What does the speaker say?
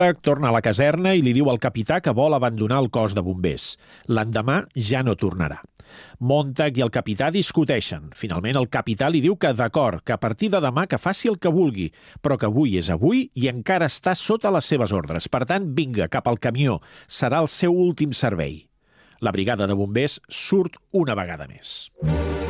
Torna a la caserna i li diu al capità que vol abandonar el cos de bombers. L'endemà ja no tornarà. Montag i el capità discuteixen. Finalment el capità li diu que d'acord, que a partir de demà que faci el que vulgui, però que avui és avui i encara està sota les seves ordres. Per tant, vinga, cap al camió. Serà el seu últim servei. La brigada de bombers surt una vegada més.